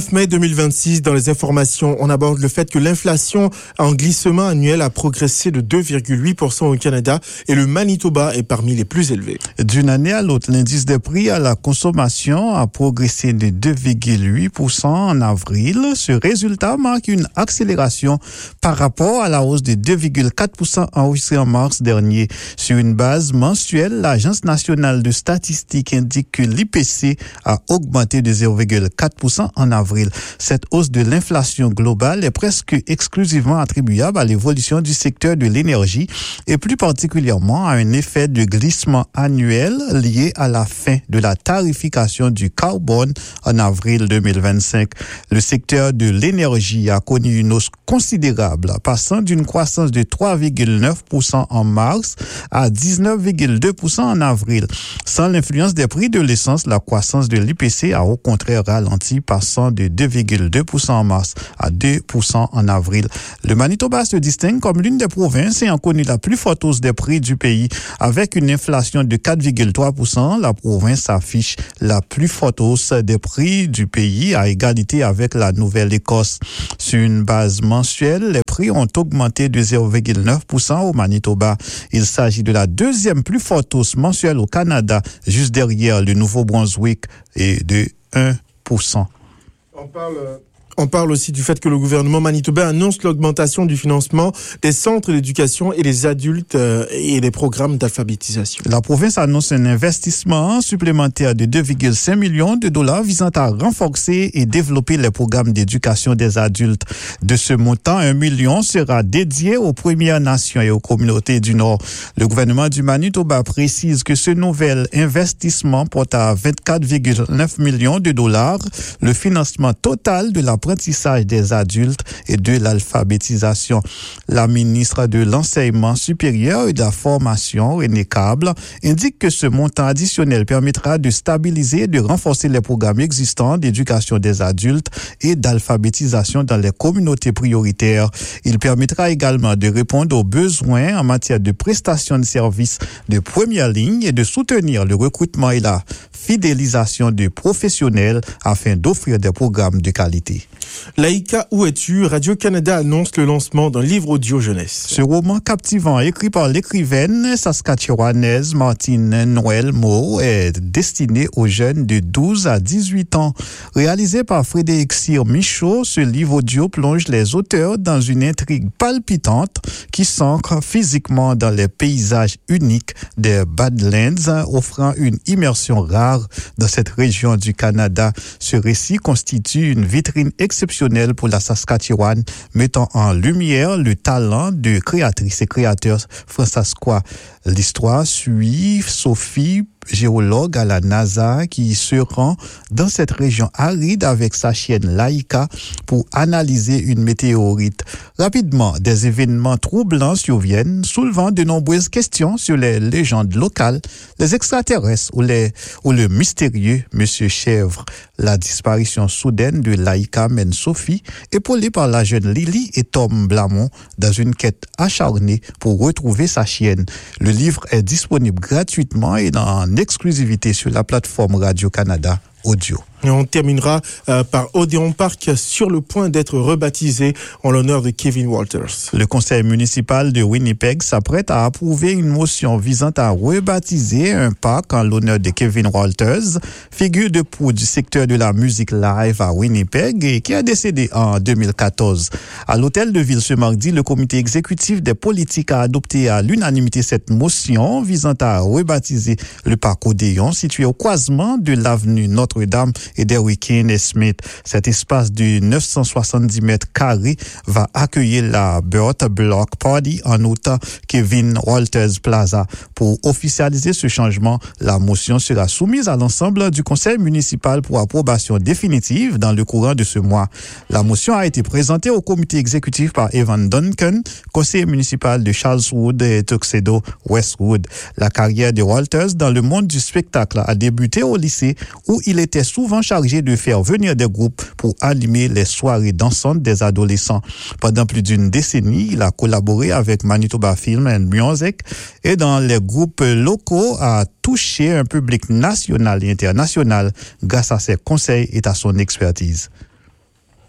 Mai 2026, dans les informations, on aborde le fait que l'inflation en glissement annuel a progressé de 2,8% au Canada et le Manitoba est parmi les plus élevés. D'une année à l'autre, l'indice des prix à la consommation a progressé de 2,8% en avril. Ce résultat marque une accélération par rapport à la hausse de 2,4% enregistrée en mars dernier. Sur une base mensuelle, l'Agence nationale de statistique indique que l'IPC a augmenté de 0,4% en avril. Cette hausse de l'inflation globale est presque exclusivement attribuable à l'évolution du secteur de l'énergie et plus particulièrement à un effet de glissement annuel lié à la fin de la tarification du carbone en avril 2025. Le secteur de l'énergie a connu une hausse considérable, passant d'une croissance de 3,9% en mars à 19,2% en avril. Sans l'influence des prix de l'essence, la croissance de l'IPC a au contraire ralenti, passant de 2,2% en mars à 2% en avril. Le Manitoba se distingue comme l'une des provinces ayant connu la plus forte hausse des prix du pays. Avec une inflation de 4,3%, la province affiche la plus forte hausse des prix du pays à égalité avec la Nouvelle-Écosse. Sur une base mensuelle, les prix ont augmenté de 0,9% au Manitoba. Il s'agit de la deuxième plus forte hausse mensuelle au Canada, juste derrière le Nouveau-Brunswick et de 1%. On parle aussi du fait que le gouvernement manitobain annonce l'augmentation du financement des centres d'éducation et des adultes et des programmes d'alphabétisation. La province annonce un investissement supplémentaire de 2,5 millions de dollars visant à renforcer et développer les programmes d'éducation des adultes. De ce montant, 1 million sera dédié aux Premières Nations et aux communautés du Nord. Le gouvernement du Manitoba précise que ce nouvel investissement porte à 24,9 millions de dollars le financement total de l'apprentissage des adultes et de l'alphabétisation. La ministre de l'Enseignement supérieur et de la formation, Renée Cable, indique que ce montant additionnel permettra de stabiliser et de renforcer les programmes existants d'éducation des adultes et d'alphabétisation dans les communautés prioritaires. Il permettra également de répondre aux besoins en matière de prestations de services de première ligne et de soutenir le recrutement et la fidélisation de professionnels afin d'offrir des programmes de qualité. Laïka, où es-tu? Radio-Canada annonce le lancement d'un livre audio jeunesse. Ce roman captivant, écrit par l'écrivaine saskatchewanaise Martine Noël Moe, est destiné aux jeunes de 12 à 18 ans. Réalisé par Frédéric Cyr Michaud, ce livre audio plonge les auteurs dans une intrigue palpitante qui s'ancre physiquement dans les paysages uniques des Badlands, offrant une immersion rare dans cette région du Canada. Ce récit constitue une vitrine exceptionnelle pour la Saskatchewan, mettant en lumière le talent de créatrices et créateurs françaiscois. L'histoire suit Sophie, géologue à la NASA, qui se rend dans cette région aride avec sa chienne Laïka pour analyser une météorite. Rapidement, des événements troublants surviennent, soulevant de nombreuses questions sur les légendes locales, les extraterrestres ou le mystérieux Monsieur Chèvre. La disparition soudaine de Laïka mène Sophie, épaulée par la jeune Lily et Tom Blamont, dans une quête acharnée pour retrouver sa chienne. Le livre est disponible gratuitement et en exclusivité sur la plateforme Radio-Canada Audio. Et on terminera par Odéon Park sur le point d'être rebaptisé en l'honneur de Kevin Walters. Le conseil municipal de Winnipeg s'apprête à approuver une motion visant à rebaptiser un parc en l'honneur de Kevin Walters, figure de proue du secteur de la musique live à Winnipeg et qui a décédé en 2014. À l'hôtel de ville ce mardi, le comité exécutif des politiques a adopté à l'unanimité cette motion visant à rebaptiser le parc Odéon situé au croisement de l'avenue Notre-Dame et d'Eric et Smith. Cet espace de 970 mètres carrés va accueillir la Birth Block Party en août Kevin Walters Plaza. Pour officialiser ce changement, la motion sera soumise à l'ensemble du conseil municipal pour approbation définitive dans le courant de ce mois. La motion a été présentée au comité exécutif par Evan Duncan, conseiller municipal de Charleswood et Tuxedo Westwood. La carrière de Walters dans le monde du spectacle a débuté au lycée où il était souvent chargé de faire venir des groupes pour animer les soirées dansantes des adolescents. Pendant plus d'une décennie, il a collaboré avec Manitoba Film and Music et dans les groupes locaux a touché un public national et international grâce à ses conseils et à son expertise.